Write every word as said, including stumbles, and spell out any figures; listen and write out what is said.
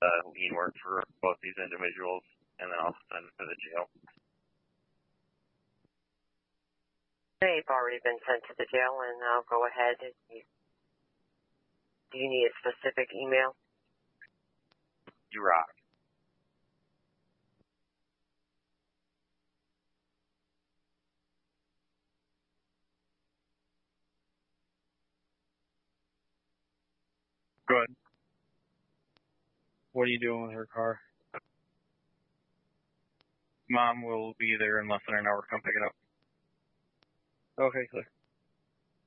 uh, lien work for both these individuals, and then I'll send it to the jail. They've already been sent to the jail, and I'll go ahead. Do you need a specific email? You rock. Good. What are you doing with her car? Mom will be there in less than an hour. Come pick it up. Okay, clear.